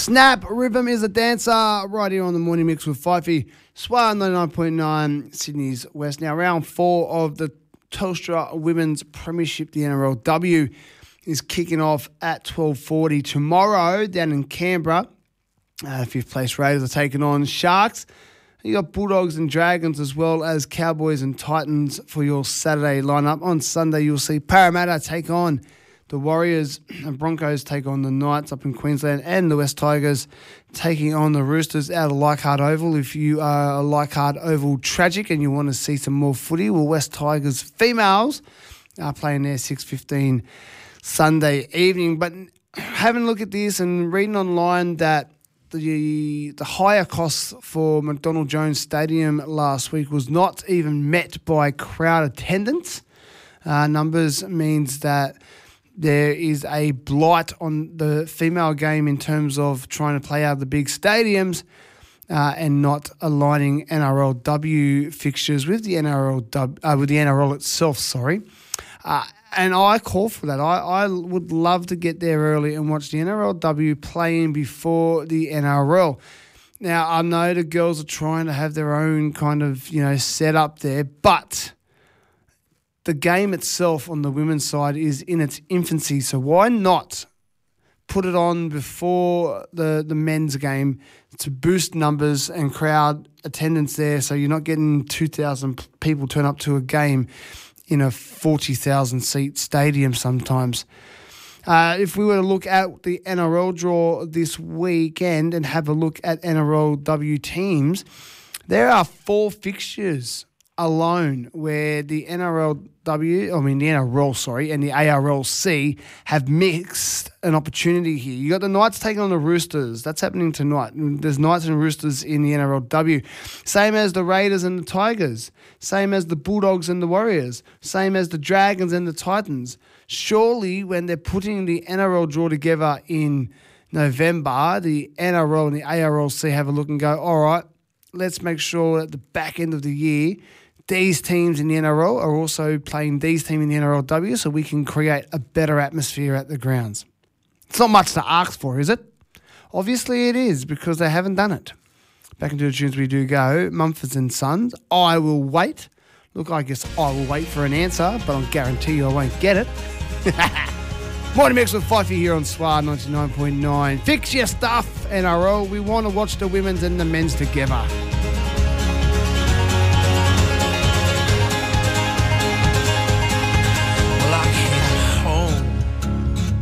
Snap, rhythm is a dancer, right here on the Morning Mix with Fifey. Swar 99.9, Sydney's West. Now, round 4 of the Telstra Women's Premiership, the NRLW, is kicking off at 12:40 tomorrow down in Canberra. Fifth place Raiders are taking on Sharks. You got Bulldogs and Dragons as well as Cowboys and Titans for your Saturday lineup. On Sunday, you'll see Parramatta take on the Warriors, and Broncos take on the Knights up in Queensland, and the West Tigers taking on the Roosters out of Leichhardt Oval. If you are a Leichhardt Oval tragic and you want to see some more footy, well, West Tigers females are playing there 6:15 Sunday evening. But having a look at this and reading online that the higher costs for McDonald Jones Stadium last week was not even met by crowd attendance numbers, means that there is a blight on the female game in terms of trying to play out of the big stadiums and not aligning NRLW fixtures with the NRL itself. And I call for that. I would love to get there early and watch the NRLW playing before the NRL. Now, I know the girls are trying to have their own kind of, set up there, but the game itself on the women's side is in its infancy, so why not put it on before the men's game to boost numbers and crowd attendance there, so you're not getting 2,000 people turn up to a game in a 40,000 seat stadium sometimes. If we were to look at the NRL draw this weekend and have a look at NRLW teams, there are 4 fixtures alone where the NRL and the ARLC have mixed an opportunity here. You got the Knights taking on the Roosters. That's happening tonight. There's Knights and Roosters in the NRLW. Same as the Raiders and the Tigers. Same as the Bulldogs and the Warriors. Same as the Dragons and the Titans. Surely when they're putting the NRL draw together in November, the NRL and the ARLC have a look and go, all right, let's make sure at the back end of the year these teams in the NRL are also playing these teams in the NRLW so we can create a better atmosphere at the grounds. It's not much to ask for, is it? Obviously it is, because they haven't done it. Back into the tunes we do go. Mumford and Sons, I Will Wait. Look, I guess I will wait for an answer, but I'll guarantee you I won't get it. Morning Mix with Fifey here on Swar 99.9. Fix your stuff, NRL. We want to watch the women's and the men's together.